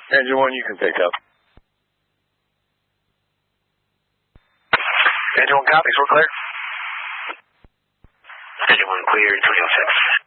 Engine 1, you can pick up. Engine 1 copies, we're clear. Engine 1 clear, 306.